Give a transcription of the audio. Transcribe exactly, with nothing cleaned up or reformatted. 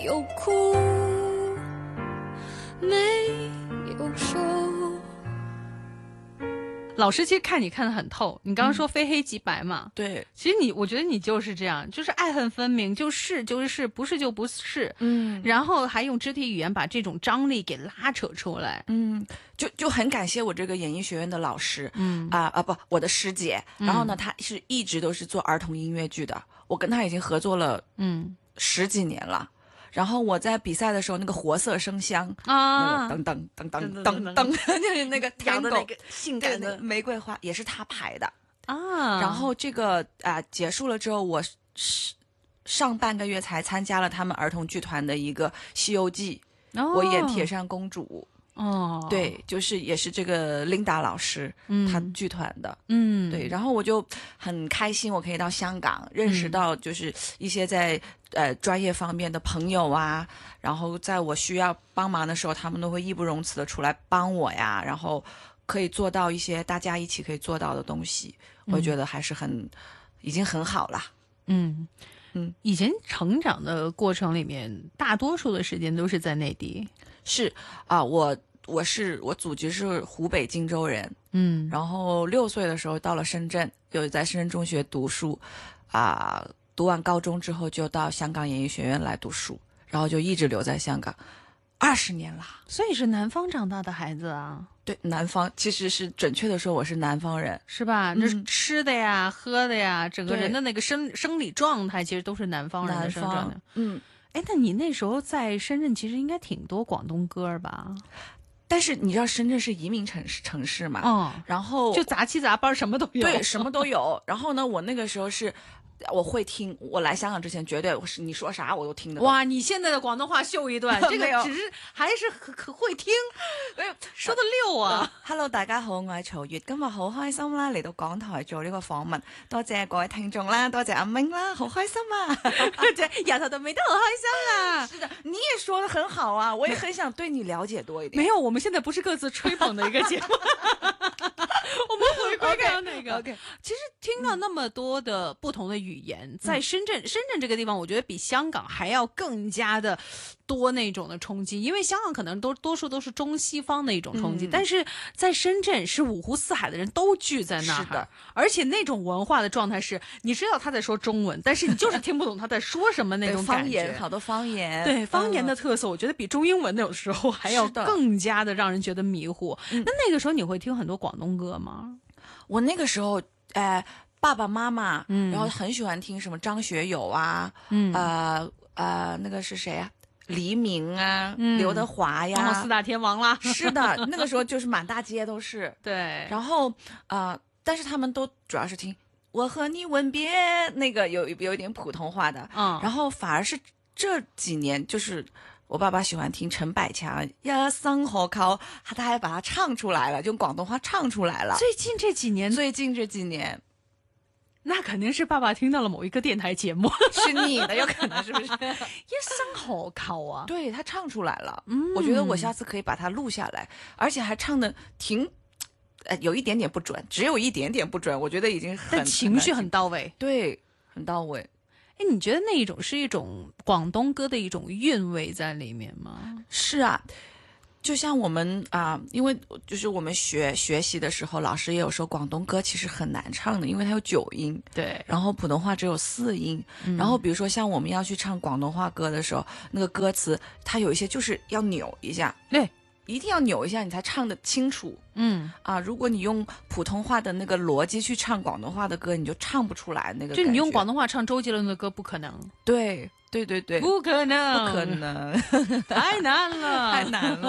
有哭没有说。 老师其实看你看得很透，你刚刚说非黑即白嘛、嗯、 对， 其实你我觉得你就是这样，就是爱恨分明，就是就是是，不是就不是， 嗯， 然后还用肢体语言把这种张力给拉扯出来， 嗯，就就很感谢我这个演艺学院的老师， 嗯啊啊不，我的师姐，然后呢，她是一直都是做儿童音乐剧的，我跟她已经合作了嗯十几年了。然后我在比赛的时候，那个活色生香啊，那个噔噔噔噔噔噔，就是那个跳的那个性感的玫瑰花，也是他排的啊。 然后这个啊、呃、结束了之后，我上半个月才参加了他们儿童剧团的一个《西游记》哦，我演铁扇公主。哦，对，就是也是这个 Linda 老师，嗯，他剧团的，嗯，对，然后我就很开心，我可以到香港认识到就是一些在、嗯、呃专业方面的朋友啊，然后在我需要帮忙的时候，他们都会义不容辞的出来帮我呀，然后可以做到一些大家一起可以做到的东西，嗯、我觉得还是很已经很好了， 嗯嗯，以前成长的过程里面，大多数的时间都是在内地。 是啊，我我是我祖籍是湖北荆州人，嗯，然后六岁的时候到了深圳，又在深圳中学读书，啊，读完高中之后就到香港演艺学院来读书，然后就一直留在香港，二十年了。 所以是南方长大的孩子啊？ 对，南方其实是准确的说我是南方人， 是吧？这、嗯、吃的呀、喝的呀，整个人的那个生生理状态其实都是南方人的生长的，嗯。哎，那你那时候在深圳其实应该挺多广东歌吧？ 但是你知道深圳是移民城市城市嘛？嗯，然后就杂七杂八什么都有， 对，什么都有。然后呢，我那个时候是我会听，我来香港之前绝对是你说啥我都听得懂。 哇，你现在的广东话秀一段，这个只是还是可會聽，說得溜啊、 uh, Hello， 大家好，我係曹月，今日好開心啦，嚟到港台做呢個訪問，多謝各位聽眾啦，多謝阿明啦，好開心啊！ 丫頭的美都好開心啊！ 是的，你也說得很好啊，我也很想對你了解多一點。 沒有，我們現在不是各自吹捧的一個節目。我們回歸剛剛那個。 Okay, okay. 其實聽到那麼多的不同的語言，在深圳，深圳這個地方，我覺得比香港還要更加的多那種的衝擊，因為香港可能都多數都是中西方的一種衝擊，嗯、但是在深圳是五湖四海的人都聚在那兒， 是的， 而且那種文化的狀態是，你知道他在說中文，但是你就是聽不懂他在說什麼那種感覺。 方言，好多方言， 對方言的特色，我覺得比中英文有時候還要更加的讓人覺得迷糊。那那個時候你會聽很多廣東歌嗎？ 我那個時候，呃爸爸媽媽，嗯，然後很喜歡聽什麼張學友啊，嗯，呃呃，那個是誰啊？黎明啊，嗯、劉德華呀、 哦，四大天王啦。 是的，那個時候就是滿大街都是。 對。 然後呃，但是他們都主要是聽我和你吻別，那個有有一點普通話的。嗯。然後反而是這幾年，就是我爸爸喜歡聽陳百強，呀，生何靠，他還把它唱出來了，用廣東話唱出來了。 最近這幾年， 最近這幾年。 那肯定是爸爸聽到了某一個電台節目， 是你的，有可能是不是？ 一生何求啊！ 對，他唱出來了，嗯，我覺得我下次可以把它錄下來，而且還唱得挺，呃，有一點點不準，只有一點點不準，我覺得已經很， 但情緒很到位， 對，很到位。 哎，你覺得那一種是一種廣東歌的一種韻味在裡面嗎？ 是啊。就像我們啊、呃，因為就是我們學學習的時候，老師也有說廣東歌其實很難唱的，因為它有九音， 對， 然後普通話只有四音，嗯、然後比如說像我們要去唱廣東話歌的時候，那個歌詞它有一些就是要扭一下， 對， 一定要扭一下你才唱得清楚，嗯啊，如果你用普通話的那個邏輯去唱廣東話的歌，你就唱不出來那個感覺， 就你用廣東話唱周杰倫的歌不可能， 對對對對， 不可能， 不可能， 太難了， 太難了。